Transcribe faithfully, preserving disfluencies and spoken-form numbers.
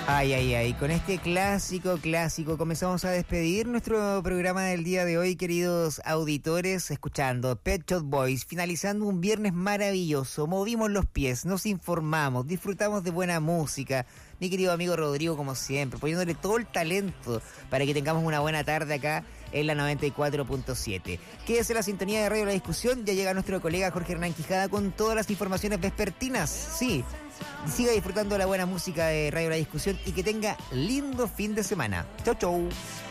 Ay, ay, ay, con este clásico, clásico, comenzamos a despedir nuestro programa del día de hoy, queridos auditores, escuchando Pet Shop Boys, finalizando un viernes maravilloso, movimos los pies, nos informamos, disfrutamos de buena música, mi querido amigo Rodrigo, como siempre, poniéndole todo el talento para que tengamos una buena tarde acá en la noventa y cuatro punto siete. Quédese en la sintonía de Radio La Discusión, ya llega nuestro colega Jorge Hernán Quijada con todas las informaciones vespertinas, sí. Siga disfrutando de la buena música de Radio La Discusión y que tenga lindo fin de semana. Chau, chau.